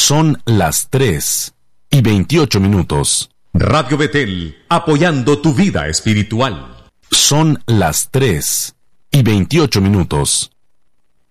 Son las 3:28. Radio Betel, apoyando tu vida espiritual. Son las 3:28.